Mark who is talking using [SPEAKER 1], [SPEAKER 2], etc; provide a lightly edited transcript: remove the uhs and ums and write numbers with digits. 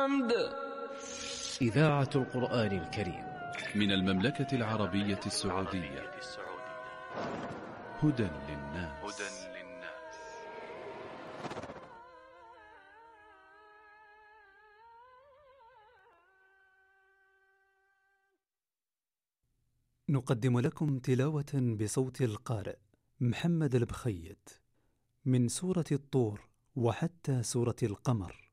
[SPEAKER 1] الحمد.
[SPEAKER 2] إذاعة القرآن الكريم
[SPEAKER 3] من المملكة العربية السعودية. هدى للناس.
[SPEAKER 4] نقدم لكم تلاوة بصوت القارئ محمد البخيت من سورة الطور وحتى سورة القمر.